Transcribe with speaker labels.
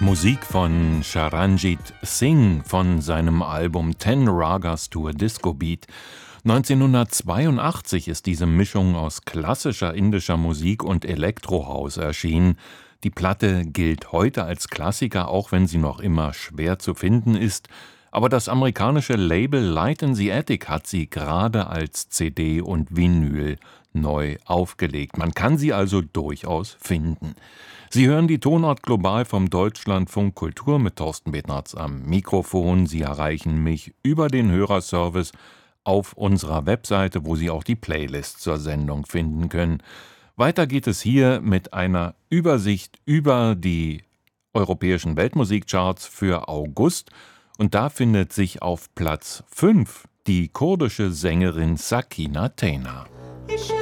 Speaker 1: Musik von Charanjit Singh von seinem Album Ten Ragas to a Disco Beat. 1982 ist diese Mischung aus klassischer indischer Musik und Elektrohaus erschienen. Die Platte gilt heute als Klassiker, auch wenn sie noch immer schwer zu finden ist. Aber das amerikanische Label Light in the Attic hat sie gerade als CD und Vinyl neu aufgelegt. Man kann sie also durchaus finden. Sie hören die Tonart global vom Deutschlandfunk Kultur mit Thorsten Bednarz am Mikrofon. Sie erreichen mich über den Hörerservice auf unserer Webseite, wo Sie auch die Playlist zur Sendung finden können. Weiter geht es hier mit einer Übersicht über die europäischen Weltmusikcharts für August. Und da findet sich auf Platz 5 die kurdische Sängerin Sakina Tena.